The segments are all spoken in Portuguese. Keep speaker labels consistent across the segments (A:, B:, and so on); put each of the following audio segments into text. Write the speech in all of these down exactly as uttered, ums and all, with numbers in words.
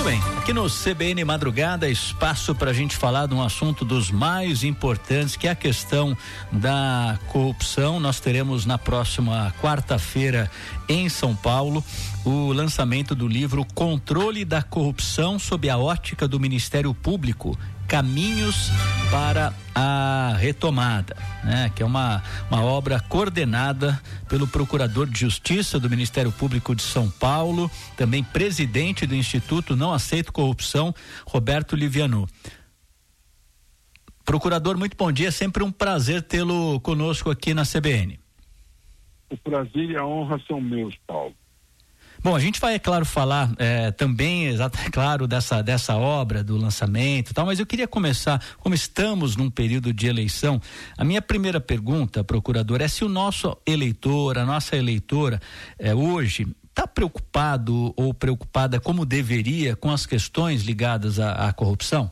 A: Muito bem, aqui no C B N Madrugada, espaço para a gente falar de um assunto dos mais importantes, que é a questão da corrupção. Nós teremos na próxima quarta-feira em São Paulo o lançamento do livro Controle da Corrupção sob a ótica do Ministério Público, Caminhos para a Retomada, né? Que é uma, uma obra coordenada pelo Procurador de Justiça do Ministério Público de São Paulo, também presidente do Instituto Não Aceito Corrupção, Roberto Livianu. Procurador, muito bom dia, sempre um prazer tê-lo conosco aqui na C B N.
B: O prazer e a honra são meus, Paulo.
A: Bom, a gente vai, é claro, falar é, também, exato, é claro, dessa, dessa obra, do lançamento e tal, mas eu queria começar, como estamos num período de eleição, a minha primeira pergunta, procurador, é se o nosso eleitor, a nossa eleitora, é, hoje, está preocupado ou preocupada como deveria com as questões ligadas à, à corrupção?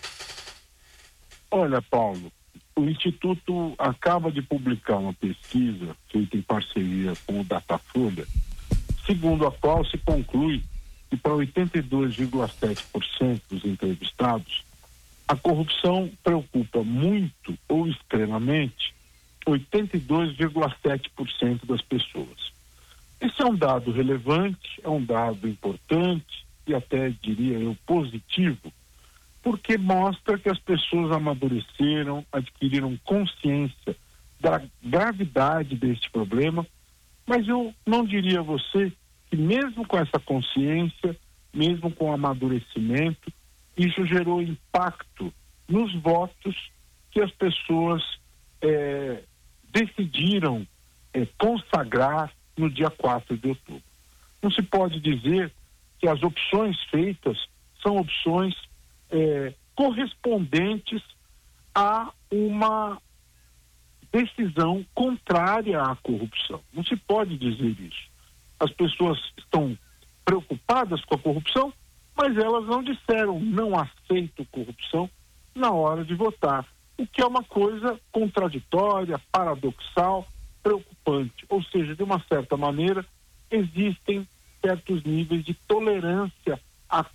B: Olha, Paulo, o Instituto acaba de publicar uma pesquisa feita em parceria com o Datafolha, segundo a qual se conclui que para oitenta e dois vírgula sete por cento dos entrevistados, a corrupção preocupa muito ou extremamente oitenta e dois vírgula sete por cento das pessoas. Esse é um dado relevante, é um dado importante e até, diria eu, positivo, porque mostra que as pessoas amadureceram, adquiriram consciência da gravidade deste problema. Mas eu não diria a você que mesmo com essa consciência, mesmo com o amadurecimento, isso gerou impacto nos votos que as pessoas eh, decidiram eh, consagrar no dia quatro de outubro. Não se pode dizer que as opções feitas são opções eh, correspondentes a uma decisão contrária à corrupção. Não se pode dizer isso. As pessoas estão preocupadas com a corrupção, mas elas não disseram não aceito corrupção na hora de votar, o que é uma coisa contraditória, paradoxal, preocupante. Ou seja, de uma certa maneira, existem certos níveis de tolerância